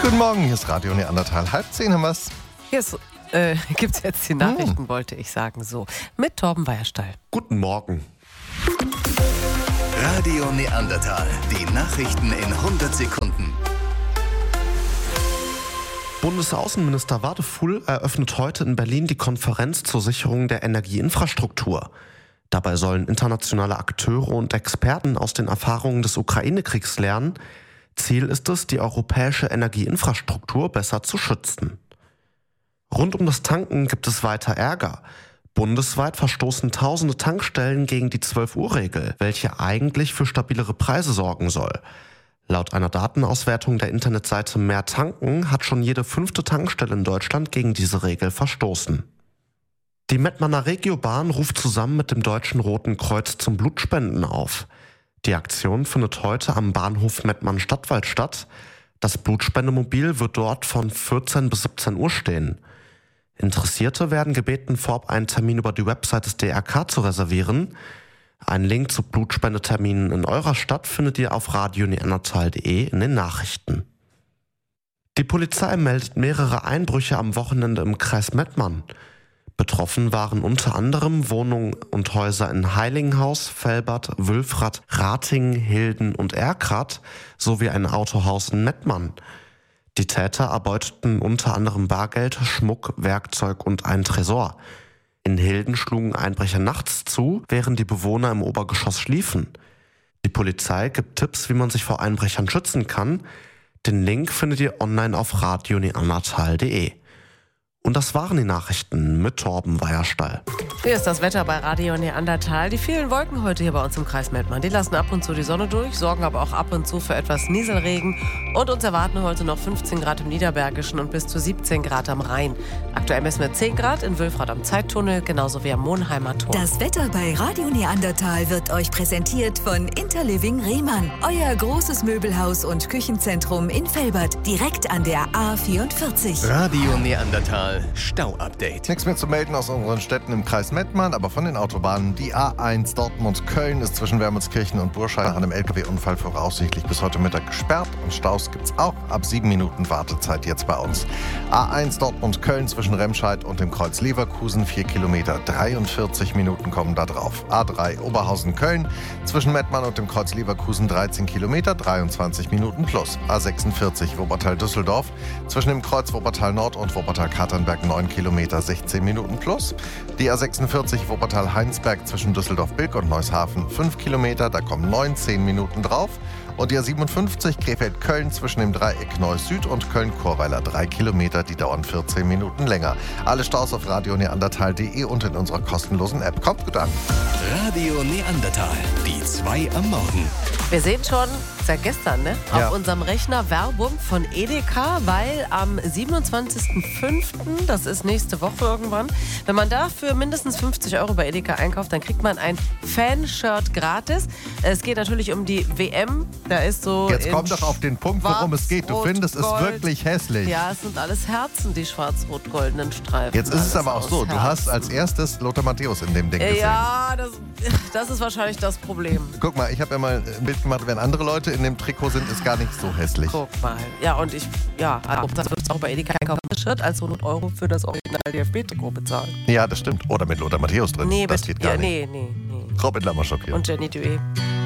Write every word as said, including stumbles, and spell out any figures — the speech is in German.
Guten Morgen, hier ist Radio Neandertal. Halb zehn haben wir's. Hier ist, äh, gibt's jetzt die Nachrichten, hm. wollte ich sagen, so. Mit Torben Weierstall. Guten Morgen. Radio Neandertal, die Nachrichten in hundert Sekunden. Bundesaußenminister Wadefull eröffnet heute in Berlin die Konferenz zur Sicherung der Energieinfrastruktur. Dabei sollen internationale Akteure und Experten aus den Erfahrungen des Ukraine-Kriegs lernen. Ziel ist es, die europäische Energieinfrastruktur besser zu schützen. Rund um das Tanken gibt es weiter Ärger. Bundesweit verstoßen tausende Tankstellen gegen die zwölf-Uhr-Regel, welche eigentlich für stabilere Preise sorgen soll. Laut einer Datenauswertung der Internetseite Mehr Tanken hat schon jede fünfte Tankstelle in Deutschland gegen diese Regel verstoßen. Die Mettmanner Regiobahn ruft zusammen mit dem Deutschen Roten Kreuz zum Blutspenden auf. Die Aktion findet heute am Bahnhof Mettmann-Stadtwald statt. Das Blutspendemobil wird dort von vierzehn bis siebzehn Uhr stehen. Interessierte werden gebeten, vorab einen Termin über die Website des D R K zu reservieren. Einen Link zu Blutspendeterminen in eurer Stadt findet ihr auf radio neandertal punkt de in den Nachrichten. Die Polizei meldet mehrere Einbrüche am Wochenende im Kreis Mettmann. Betroffen waren unter anderem Wohnungen und Häuser in Heiligenhaus, Velbert, Wülfrath, Ratingen, Hilden und Erkrath sowie ein Autohaus in Mettmann. Die Täter erbeuteten unter anderem Bargeld, Schmuck, Werkzeug und einen Tresor. In Hilden schlugen Einbrecher nachts zu, während die Bewohner im Obergeschoss schliefen. Die Polizei gibt Tipps, wie man sich vor Einbrechern schützen kann. Den Link findet ihr online auf radio neandertal punkt de. Und das waren die Nachrichten mit Torben Weierstall. Hier ist das Wetter bei Radio Neandertal. Die vielen Wolken heute hier bei uns im Kreis Mettmann, die lassen ab und zu die Sonne durch, sorgen aber auch ab und zu für etwas Nieselregen. Und uns erwarten heute noch fünfzehn Grad im Niederbergischen und bis zu siebzehn Grad am Rhein. Aktuell messen wir zehn Grad in Wülfrath am Zeittunnel, genauso wie am Monheimer Tor. Das Wetter bei Radio Neandertal wird euch präsentiert von Interliving Rehmann. Euer großes Möbelhaus und Küchenzentrum in Velbert, direkt an der A vierundvierzig. Radio Neandertal Stau-Update. Nichts mehr zu melden aus unseren Städten im Kreis Mettmann, aber von den Autobahnen. Die A eins Dortmund-Köln ist zwischen Wermelskirchen und Burscheid nach einem L K W-Unfall voraussichtlich bis heute Mittag gesperrt. Und Staus gibt's auch. Ab sieben Minuten Wartezeit jetzt bei uns. A eins Dortmund-Köln zwischen Remscheid und dem Kreuz Leverkusen, vier Kilometer, dreiundvierzig Minuten kommen da drauf. A drei Oberhausen-Köln zwischen Mettmann und dem Kreuz Leverkusen, dreizehn Kilometer, dreiundzwanzig Minuten plus. A sechsundvierzig Wuppertal-Düsseldorf zwischen dem Kreuz Wuppertal-Nord und Wuppertal-Katernberg, neun Kilometer, sechzehn Minuten plus. Die A sechsundvierzig Wuppertal-Heinsberg zwischen Düsseldorf-Bilk und Neushafen, fünf Kilometer, da kommen neunzehn Minuten drauf. Und die A siebenundfünfzig Krefeld-Köln zwischen dem Dreieck Neuss-Süd und Köln-Chorweiler, drei Kilometer, die dauern vierzehn Minuten länger. Alle Staus auf radio neandertal punkt de und in unserer kostenlosen App. Kommt gut an. Radio Neandertal, die zwei am Morgen. Wir sehen schon seit gestern, ne, Ja. auf unserem Rechner Werbung von Edeka, weil am siebenundzwanzigsten fünften, das ist nächste Woche irgendwann, wenn man da für mindestens fünfzig Euro bei Edeka einkauft, dann kriegt man ein Fanshirt gratis. Es geht natürlich um die W M. Da ist so Jetzt in komm doch auf den Punkt, worum es geht. Du Schwarz, findest es Rot, wirklich hässlich. Ja, es sind alles Herzen, die schwarz-rot-goldenen Streifen. Jetzt ist es Alles aber auch aus so, du Herzen. hast als erstes Lothar Matthäus in dem Ding gesehen. Ja, das, das ist wahrscheinlich das Problem. Guck mal, ich habe ja mal ein Bild gemacht, wenn andere Leute in dem Trikot sind, ist gar nicht so hässlich. Guck mal. Ja, und ich, ja, also das würdest du auch bei Edeka einkaufen, das Shirt als hundert Euro für das Original D F B-Trikot bezahlen. Ja, das stimmt. Oder mit Lothar Matthäus drin. Nee, das bitte. geht gar ja, nicht. nee, nee, nee. Robin Lammerschok hier. Und Jenny Duet.